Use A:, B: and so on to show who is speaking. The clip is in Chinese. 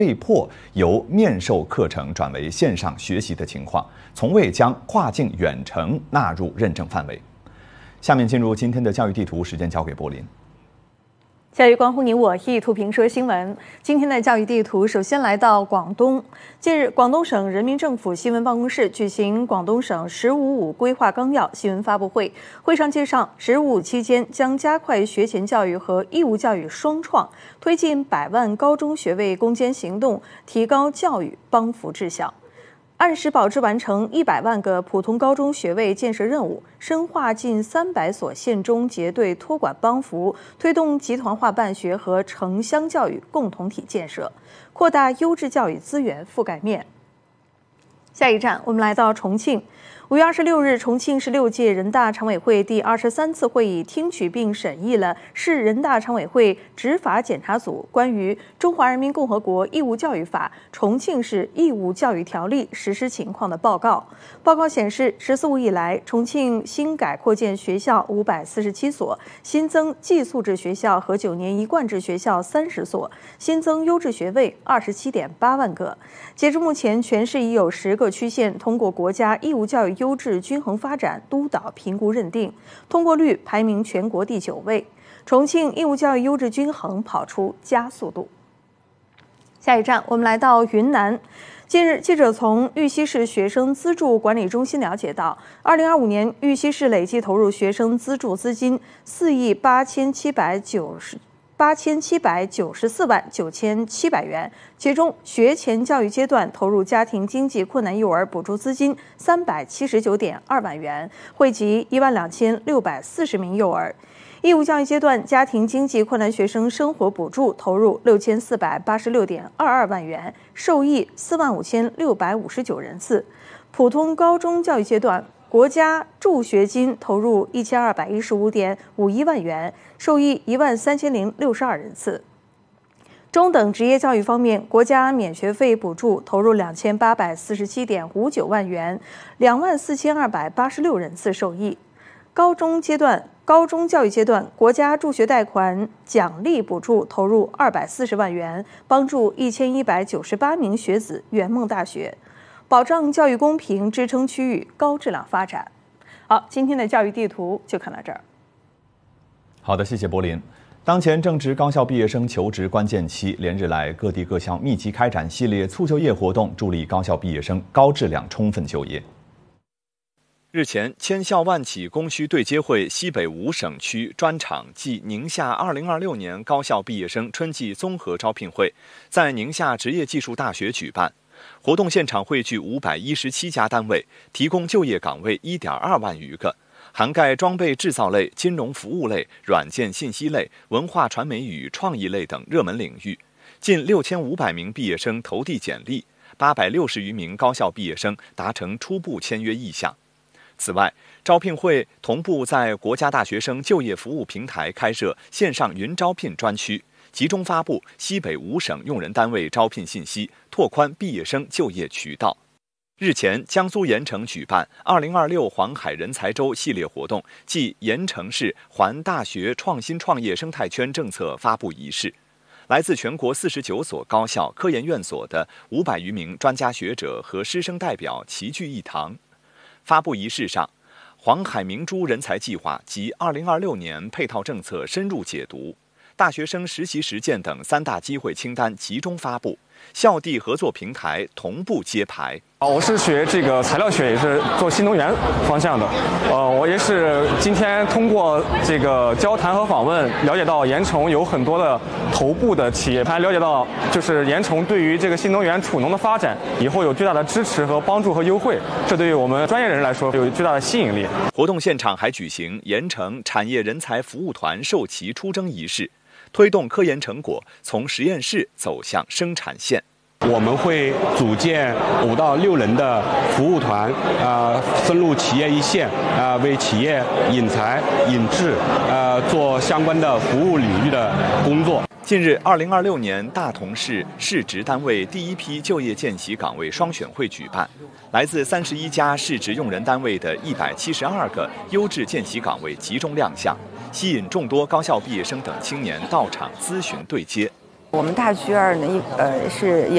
A: 被迫由面授课程转为线上学习的情况，从未将跨境远程纳入认证范围。下面进入今天的教育地图，时间交给柏林。
B: 教育关乎你我，一图评说新闻。今天的教育地图，首先来到广东。近日，广东省人民政府新闻办公室举行广东省“十五五”规划纲要新闻发布会，会上介绍，“十五五”期间将加快学前教育和义务教育双创，推进100万高中学位攻坚行动，提高教育帮扶质效。按时保质完成100万个普通高中学位建设任务，深化近300所县中结对托管帮扶，推动集团化办学和城乡教育共同体建设，扩大优质教育资源覆盖面。下一站，我们来到重庆。5月26日，重庆市6届人大常委会第23次会议听取并审议了市人大常委会执法检查组关于《中华人民共和国义务教育法》重庆市义务教育条例实施情况的报告。报告显示，“14五”以来，重庆新改扩建学校547所，新增寄宿制学校和9年一贯制学校30所，新增优质学位27.8万个。截至目前，全市已有10个区县通过国家义务教育优质均衡发展督导评估认定，通过率排名全国第9位。重庆义务教育优质均衡跑出加速度。下一站，我们来到云南。近日，记者从玉溪市学生资助管理中心了解到，2025年玉溪市累计投入学生资助资金4亿8794万9700元，其中学前教育阶段投入家庭经济困难幼儿补助资金379.2万元，惠及12640名幼儿；义务教育阶段家庭经济困难学生生活补助投入6486.22万元，受益45659人次；普通高中教育阶段国家助学金投入1215.51万元，受益13062人次。中等职业教育方面，国家免学费补助投入2847.59万元，24286人次受益。高中教育阶段，国家助学贷款奖励补助投入240万元，帮助1198名学子圆梦大学。保障教育公平，支撑区域高质量发展。好，今天的教育地图就看到这儿。
A: 好的，谢谢柏林。当前正值高校毕业生求职关键期，连日来各地各校密集开展系列促就业活动，助力高校毕业生高质量充分就业。
C: 日前，千校万企供需对接会西北5省区专场暨宁夏2026年高校毕业生春季综合招聘会在宁夏职业技术大学举办。活动现场汇聚517家单位，提供就业岗位1.2万余个，涵盖装备制造类、金融服务类、软件信息类、文化传媒与创意类等热门领域。近6500名毕业生投递简历，860余名高校毕业生达成初步签约意向。此外，招聘会同步在国家大学生就业服务平台开设线上云招聘专区，集中发布西北5省用人单位招聘信息，拓宽毕业生就业渠道。日前，江苏盐城举办2026环海人才周系列活动暨盐城市环大学创新创业生态圈政策发布仪式。来自全国49所高校、科研院所的500余名专家学者和师生代表齐聚一堂。发布仪式上，黄海明珠人才计划及2026年配套政策深入解读，大学生实习实践等3大机会清单集中发布，校地合作平台同步揭牌。
D: 我是学这个材料学，也是做新能源方向的。我也是今天通过这个交谈和访问，了解到盐城有很多的头部的企业，还了解到就是盐城对于这个新能源储能的发展以后有巨大的支持和帮助和优惠，这对于我们专业人来说有巨大的吸引力。
C: 活动现场还举行盐城产业人才服务团授旗出征仪式，推动科研成果从实验室走向生产线。
E: 我们会组建5到6人的服务团，深入企业一线，为企业引才引智，做相关的服务领域的工作。
C: 近日，2026年大同市市直单位第一批就业见习岗位双选会举办，来自31家市直用人单位的172个优质见习岗位集中亮相，吸引众多高校毕业生等青年到场咨询对接。
F: 我们大学2呢，是